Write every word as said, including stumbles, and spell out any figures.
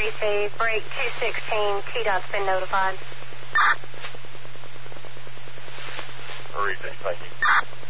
D C, break two sixteen, T DOT's been notified. Hurry, thank you.